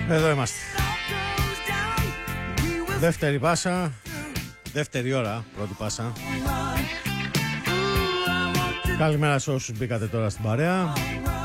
Εδώ είμαστε. Δεύτερη πάσα. Δεύτερη ώρα, πρώτη πάσα. Καλημέρα σε όσους μπήκατε τώρα στην παρέα.